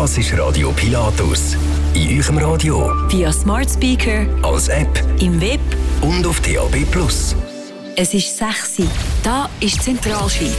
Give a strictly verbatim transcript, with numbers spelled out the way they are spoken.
Das ist Radio Pilatus. In eurem Radio, via Smart Speaker, als App, im Web und auf D A B plus. Es ist sechs Uhr. Da ist Zentralschweiz.